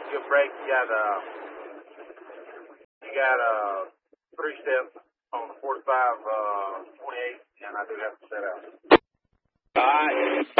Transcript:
good break. You got 3 steps on the 45, 28, and I do have to set out. All right.